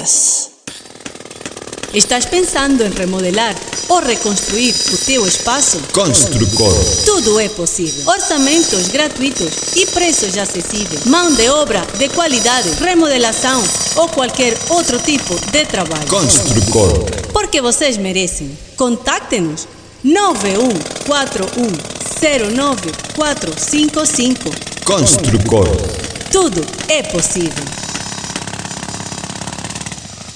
Ideias. Estás pensando em remodelar ou reconstruir o teu espaço? Construcor. Tudo é possível. Orçamentos gratuitos e preços acessíveis. Mão de obra de qualidade, remodelação ou qualquer outro tipo de trabalho. Construcor. Porque vocês merecem. Contacte-nos 9141094555. Construcor. Tudo é possível.